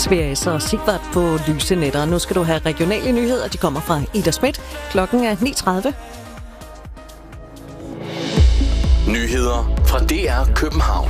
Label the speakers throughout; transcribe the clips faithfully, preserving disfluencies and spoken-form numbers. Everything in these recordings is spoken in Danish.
Speaker 1: Sveriges og Sigvart på lyse nætter. Nu skal du have regionale nyheder. De kommer fra Ida Schmidt. Klokken er ni tredive.
Speaker 2: Nyheder fra D R København.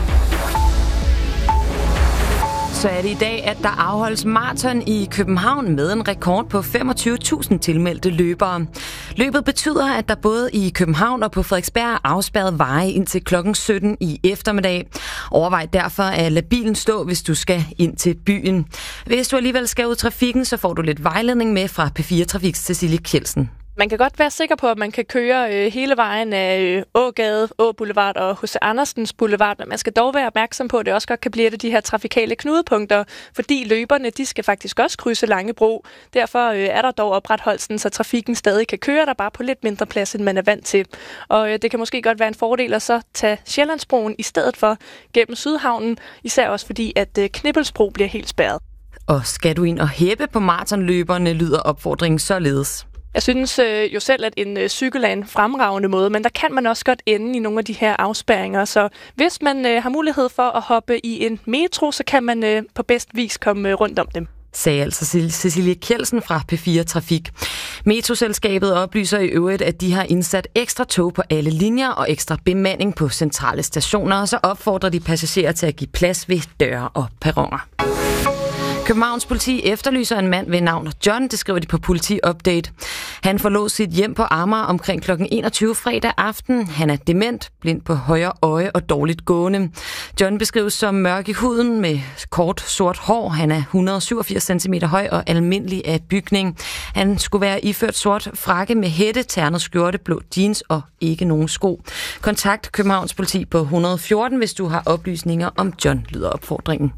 Speaker 3: Så er det i dag, at der afholdes maraton i København med en rekord på femogtyve tusind tilmeldte løbere. Løbet betyder, at der både i København og på Frederiksberg er afspærret veje indtil klokken sytten i eftermiddag. Overvej derfor at lade bilen stå, hvis du skal ind til byen. Hvis du alligevel skal ud i trafikken, så får du lidt vejledning med fra P fire Trafiks Cecilie Kjeldsen.
Speaker 4: Man kan godt være sikker på, at man kan køre øh, hele vejen af øh, Ågade, Å Boulevard og H C Andersens Boulevard, men man skal dog være opmærksom på, at det også godt kan blive et af de her trafikale knudepunkter, fordi løberne de skal faktisk også krydse Langebro. Derfor øh, er der dog opretholdelsen, så trafikken stadig kan køre der bare på lidt mindre plads, end man er vant til. Og øh, det kan måske godt være en fordel at så tage Sjællandsbroen i stedet for gennem Sydhavnen, især også fordi, at øh, Knippelsbro bliver helt spærret.
Speaker 3: Og skal du ind og hæppe på maratonløberne, lyder opfordringen således.
Speaker 4: Jeg synes øh, jo selv, at en øh, cykel er en fremragende måde, men der kan man også godt ende i nogle af de her afspærringer. Så hvis man øh, har mulighed for at hoppe i en metro, så kan man øh, på bedst vis komme øh, rundt om dem.
Speaker 3: Sagde altså Cecilie Kjeldsen fra P fire Trafik. Metroselskabet oplyser i øvrigt, at de har indsat ekstra tog på alle linjer og ekstra bemanding på centrale stationer, og så opfordrer de passagerer til at give plads ved døre og perroner. Københavns politi efterlyser en mand ved navn John, det skriver de på Politi Update. Han forlod sit hjem på Amager omkring klokken enogtyve fredag aften. Han er dement, blind på højre øje og dårligt gående. John beskrives som mørk i huden med kort sort hår. Han er et hundrede og syvogfirs centimeter høj og almindelig af bygning. Han skulle være iført sort frakke med hætte, ternet skjorte, blå jeans og ikke nogen sko. Kontakt Københavns politi på et hundrede og fjorten, hvis du har oplysninger om John, lyder opfordringen.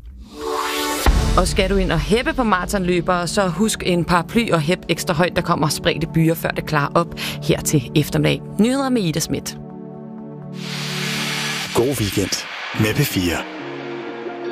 Speaker 3: Og skal du ind og hæppe på maratonløbere, så husk en paraply og hæp ekstra højt, der kommer spredte byer, før det klarer op her til eftermiddag. Nyheder med Ida Schmidt.
Speaker 5: God weekend med P fire.